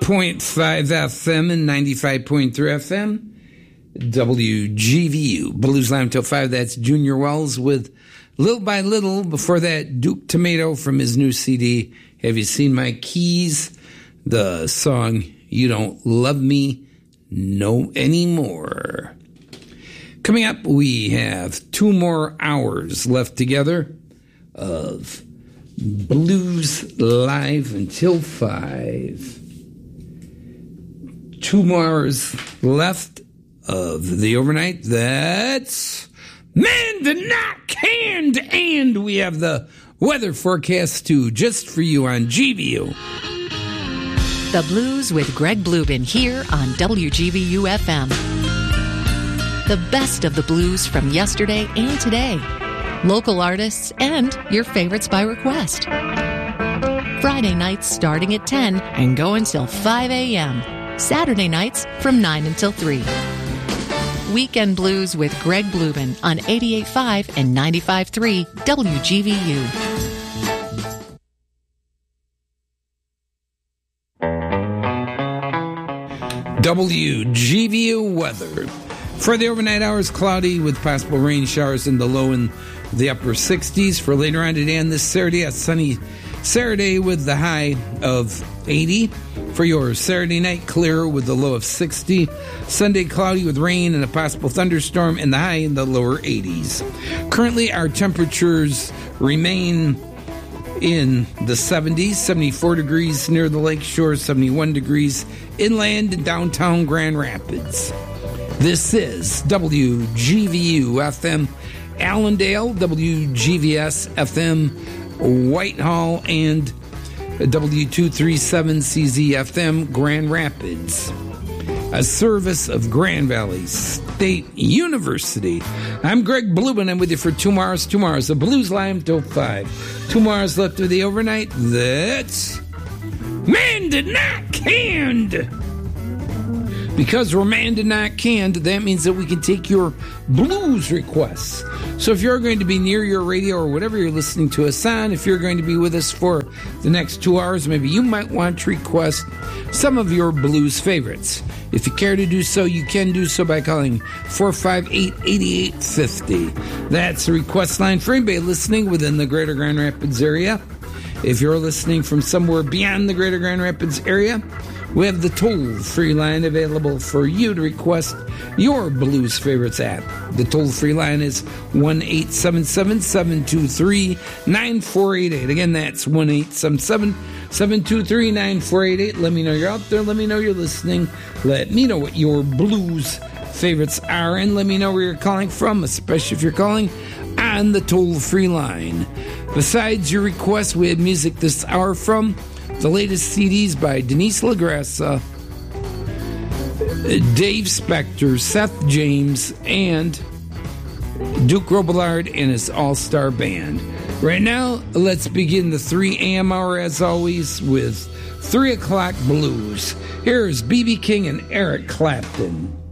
FM and 95.3 FM. WGVU. Blues Line till 5. That's Junior Wells with Little by Little. Before that, Duke Tomato from his new CD, Have You Seen My Keys? The song, You Don't Love Me No Anymore. Coming up, we have 2 more hours left together of Blues Live until 5. 2 more hours left of the overnight. That's Man to Not Canned. And we have the weather forecast too, just for you on GVU. The Blues with Greg Bluben here on WGVU FM. The best of the blues from yesterday and today. Local artists and your favorites by request. Friday nights starting at 10 and go until 5 a.m. Saturday nights from 9 until 3. Weekend Blues with Greg Bluben on 88.5 and 95.3 WGVU. WGVU weather. For the overnight hours, cloudy with possible rain showers in the low and the upper 60s. For later on today and this Saturday, a sunny Saturday with the high of 80. For your Saturday night, clear with the low of 60. Sunday, cloudy with rain and a possible thunderstorm and the high in the lower 80s. Currently, our temperatures remain in the 70s, 74 degrees near the lake shore, 71 degrees inland in downtown Grand Rapids. This is WGVU FM Allendale, WGVS FM Whitehall, and W237CZ FM Grand Rapids. A service of Grand Valley State University. I'm Greg Bluben. I'm with you for 2 hours. 2 hours. The Blues Line till 5. 2 hours left of the overnight. That's Man to Not Canned. Because we're Man to Not Canned, that means that we can take your blues requests. So if you're going to be near your radio or whatever you're listening to us on, if you're going to be with us for the next 2 hours, maybe you might want to request some of your blues favorites. If you care to do so, you can do so by calling 458-8850. That's the request line for anybody listening within the greater Grand Rapids area. If you're listening from somewhere beyond the greater Grand Rapids area, we have the toll-free line available for you to request your blues favorites at. The toll-free line is 1-877-723-9488. Again, that's 1-877-723-9488. Let me know you're out there. Let me know you're listening. Let me know what your blues favorites are, and let me know where you're calling from, especially if you're calling on the toll-free line. Besides your requests, we have music this hour from the latest CDs by Denise LaGrassa, Dave Spector, Seth James, and Duke Robillard and his all-star band. Right now, let's begin the 3 a.m. hour, as always, with 3 o'clock blues. Here's B.B. King and Eric Clapton.